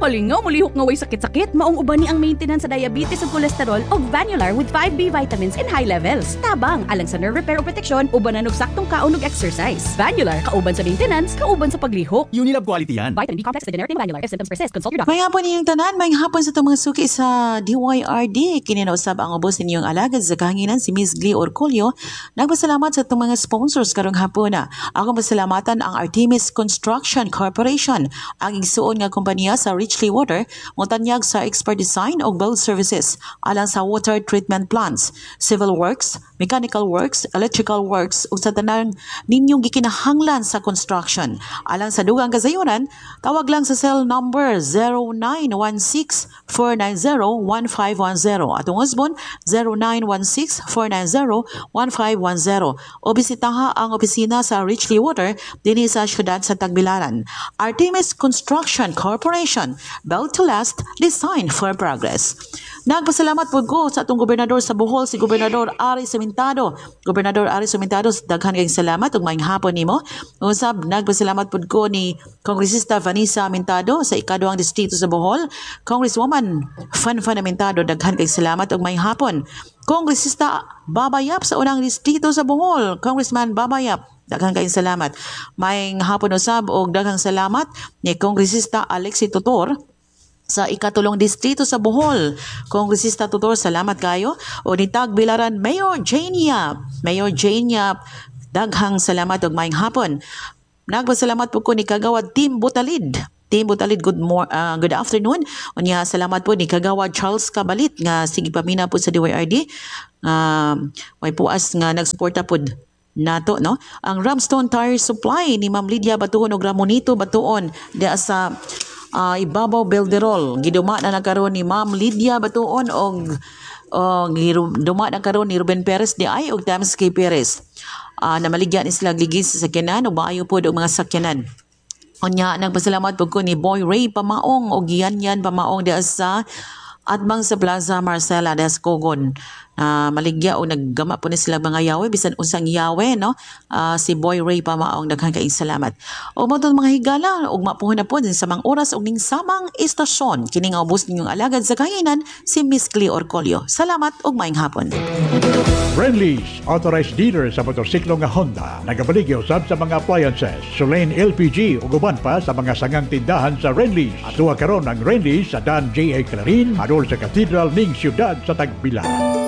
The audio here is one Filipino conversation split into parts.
Malingaw, mulihok nga way sakit-sakit. Maong uban ni ang maintenance sa diabetes ug cholesterol og Vanular with 5B vitamins in high levels. Tabang, alang sa nerve repair o protection, ubanan og saktong kaon ug exercise. Vanular, kauban sa maintenance, kauban sa paglihok. Unilab quality yan. Vitamin B complex sa generic ni Vanular. If symptoms persist, consult your doctor. May hapon niyong tanan, may hapon sa itong mga suki sa DYRD. Kininausap ang ubos ninyong alagad sa kahanginan si Ms. Glee Orcolio. Nagpasalamat sa itong mga sponsors karong hapon na. Ako pasalamatan ang Artemis Construction Corporation, ang igsuon nga kompanya sa Richley Water, mutanyag sa expert design o build services alang sa water treatment plants, civil works, mechanical works, electrical works ug sa tanan ninyong gikinahanglan sa construction. Alang sa dugang kasayuran, tawag lang sa cell number 0916-490-1510 at ang husband 0916-490-1510 o bisitaha ang opisina sa Richley Water dinhi sa siyudad sa Tagbilaran. Artemis Construction Corporation, built to last, designed for progress. Nagpasalamat po ko sa atong gobernador sa Bohol, si Gobernador Ari Sementado. Gobernador Ari Sementado, daghan kayong salamat ug maayong hapon nimo. Usab nagpasalamat po ko ni Kongresista Vanessa Mentado sa ikaduhang distrito sa Bohol. Congresswoman Fan Mentado, daghan kayong salamat ug maayong hapon. Kongresista Babayap sa unang distrito sa Bohol, Congressman Babayap, daghang kayong salamat. Maayong hapon usab og daghang salamat ni Kongresista Alexi Tutor sa ikatulong distrito sa Bohol. Kongresista Tutor, salamat kayo. O ni Tagbilaran Mayor Jane Yap, daghang salamat ug maayong hapon. Nagpasalamat po ko ni Kagawad Team Butalid, good afternoon. Unya salamat po ni Kagawad Charles Cabalit nga sige pamina po sa DYRD. May puas nga nagsuporta po nato, no? Ang Ramstone Tire Supply ni Ma'am Lydia Batuon ug Ramonito Batuon dia sa Ibabaw Belderol. Giduma na nagkaroon ni Ma'am Lydia Batuon og duma na karon ni Ruben Perez di ay og Tamsky Perez. Namaligya ni sila ligis sa sakyanan ug maayo po og mga sakyanan. Unya nagpasalamat po ko ni Boy Ray Pamaong o Gianyan Pamaong dia sa Atbang sa Plaza Marcela des Cogon. Maligya o naggama po ni sila mga yawe bisan unsang yawe, no? Si Boy Ray Pamaong, daghang kaayong salamat. O mo mga higala og mapuhon na po din sa mga oras og ning samang istasyon kini nga ubos ninyong alagad sa kahinan si Ms. Glee Orcolio. Salamat og maayong hapon. Friendly's, authorized dealer sa motorsiklo nga Honda, nagabaligya usab sa mga appliances, Sulain LPG ug uban pa sa mga sangang tindahan sa Friendly's. Atuwa karon ang Friendly's sa Dan J.A. Clarin, adol sa Cathedral ning siyudad sa Tagbilaran.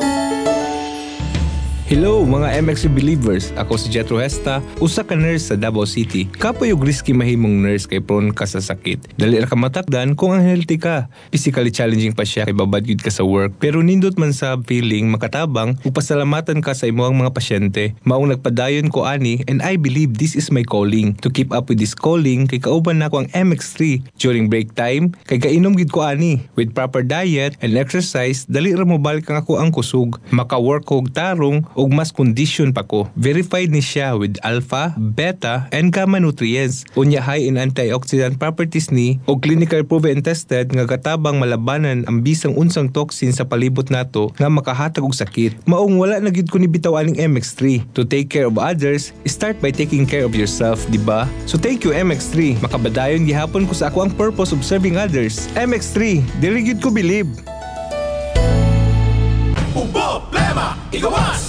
Hello mga MXC believers, ako si Jetro Hesta, usa ka nurse sa Davao City. Kapoy og risky mahimong nurse kay prone ka sa sakit. Dali ra ka matakdan kung unhealthy ka. Physically challenging pa siya kay babad gyud ka sa work, pero nindot man sa feeling makatabang ug pasalamatan ka sa imong mga pasyente. Maong nagpadayon ko ani, and I believe this is my calling. To keep up with this calling kay kauban nako ang MX3 during break time kay kainom gid ko ani. With proper diet and exercise, dali ra mo balik ako ang kusog. Maka-work og tarong ug mas condition pa ko. Verified ni siya with alpha, beta, and gamma nutrients. Unya high in antioxidant properties ni o clinical proven and tested nga katabang malabanan ang bisang unsang toxin sa palibot nato nga makahatag og sakit. Maong wala na gid ko ni bitaw aning MX3. To take care of others, start by taking care of yourself, di ba? So thank you MX3. Makabadayon gihapon ko sa ako ang purpose of serving others. MX3, dili gid ko believe. Problema, ikaw